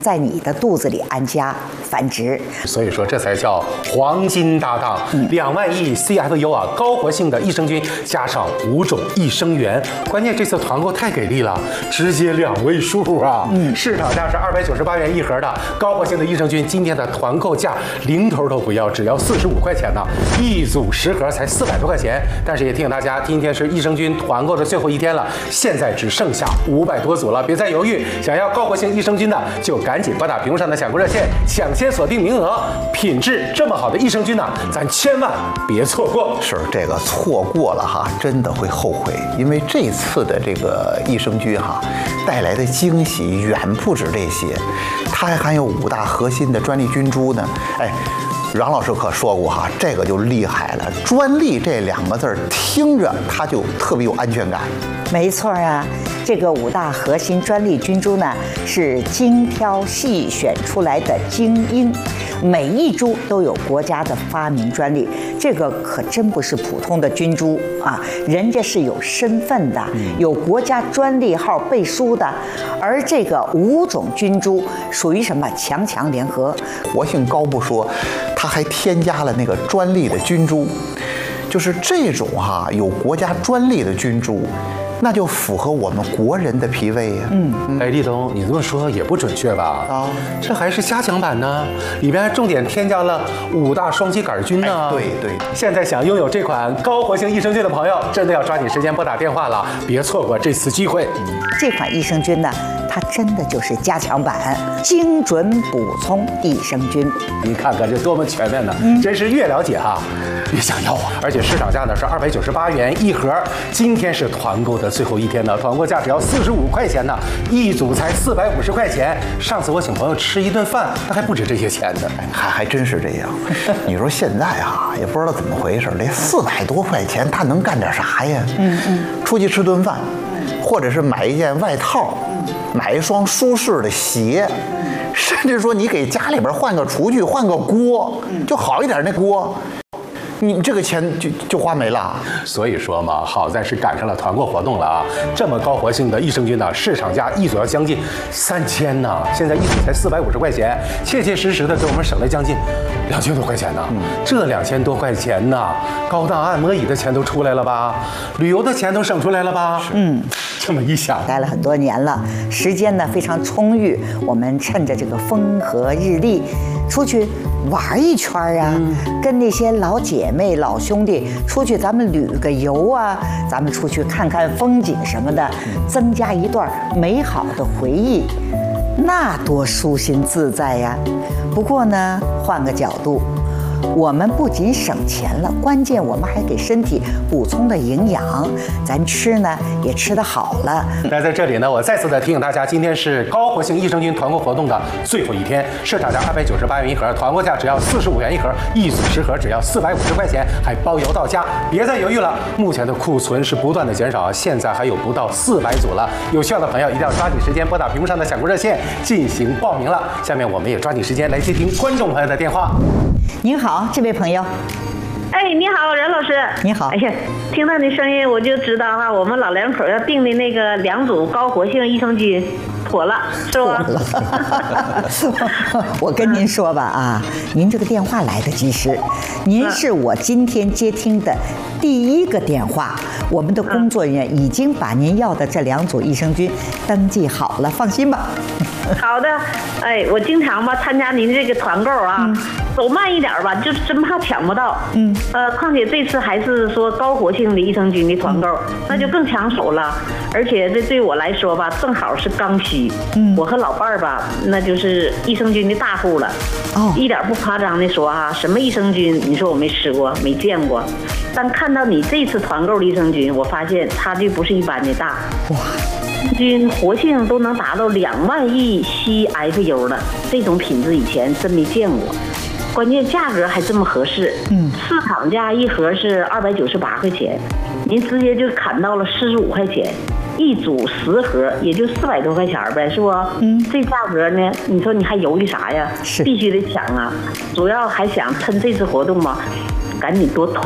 在你的肚子里安家繁殖。 所以说这才叫黄金搭档，2万亿 CFU 啊，高活性的益生菌加上5种益生元，关键这次团购太给力了，直接2位数啊！市场价是298元一盒的高活性的益生菌，今天的团购价零头都不要，只要45块钱呢，一组10盒才400多块钱。但是也提醒大家，今天是益生菌团购的最后一天了，现在只剩下500多组了，别再犹豫，想要高活性益生菌的就赶紧拨打屏幕上的抢购热线，抢先锁定名额。品质这么好的益生菌呢，咱千万别错过。 是这个错过了哈，真的会后悔，因为这次的这个益生菌哈，带来的惊喜远不止这些，它还含有5大核心的专利菌株呢。哎，阮老师可说过哈，这个就厉害了，专利这2个字听着它就特别有安全感。 没错啊，这个5大核心专利菌株呢，是精挑细选出来的精英，每一株都有国家的发明专利，这个可真不是普通的菌株啊，人家是有身份的，有国家专利号背书的。而这个5种菌株属于什么强强联合， 活性高不说，它还添加了那个专利的菌株，就是这种哈有国家专利的菌株，那就符合我们国人的脾胃呀。 哎，立冬，你这么说也不准确吧？ 啊， 这还是加强版呢，里边还重点添加了5大双歧杆菌呢。 对对。 现在想拥有这款高活性益生菌的朋友，真的要抓紧时间拨打电话了，别错过这次机会。 这款益生菌呢，它真的就是加强版，精准补充益生菌。 你看看这多么全面呢！真是越了解哈，越想要啊！而且市场价呢是298元一盒，今天是团购的最后一天呢，团购价只要45块钱呢，一组才450块钱。上次我请朋友吃一顿饭，那还不止这些钱呢。 还真是这样。你说现在啊，也不知道怎么回事，这400多块钱他能干点啥呀？出去吃顿饭，或者是买一件外套，买一双舒适的鞋，甚至说你给家里边换个厨具，换个锅，就好一点那锅，你这个钱就花没了。 所以说嘛，好在是赶上了团购活动了啊！这么高活性的益生菌呢，市场价一组要将近3000呢，现在一组才450块钱，切切实实的给我们省了将近2000多块钱呢。这2000多块钱呢，高档按摩椅的钱都出来了吧，旅游的钱都省出来了吧？这么一想， 待了很多年了，时间呢非常充裕，我们趁着这个风和日丽，出去玩一圈啊，跟那些老姐妹、老兄弟出去，咱们旅个游啊，咱们出去看看风景什么的，增加一段美好的回忆，那多舒心自在呀。不过呢，换个角度，我们不仅省钱了，关键我们还给身体补充了营养，咱吃呢也吃得好了。 那在这里呢，我再次的提醒大家，今天是高活性益生菌团购活动的最后一天，市场价298元一盒，团购价只要45元一盒，一组10盒只要450块钱，还包邮到家，别再犹豫了。目前的库存是不断的减少，现在还有不到400组了，有需要的朋友一定要抓紧时间拨打屏幕上的抢购热线进行报名了。下面我们也抓紧时间来接听观众朋友的电话。 您好，这位朋友。 哎，你好，任老师。 你好。 哎呀，听到你声音我就知道哈，我们老两口要订的那个2组高活性益生菌妥了，是吧？ 我跟您说吧啊，您这个电话来得及时，您是我今天接听的第1个电话，我们的工作人员已经把您要的这2组益生菌登记好了，放心吧。 好的，哎，我经常吧参加您这个团购啊，走慢一点吧，就真怕抢不到。况且这次还是说高活性的益生菌的团购，那就更抢手了。而且这对我来说吧，正好是刚需。我和老伴儿吧，那就是益生菌的大户了。一点不夸张的说哈，什么益生菌，你说我没吃过，没见过，但看到你这次团购的益生菌，我发现差距不是一般的大。哇！菌活性都能达到2万亿 CFU 了，这种品质以前真没见过。关键价格还这么合适，市场价一盒是298块钱，您直接就砍到了45块钱，一组10盒也就400多块钱呗，是不？这价格呢，你说你还犹豫啥呀？必须得抢啊！主要还想趁这次活动嘛，赶紧多囤。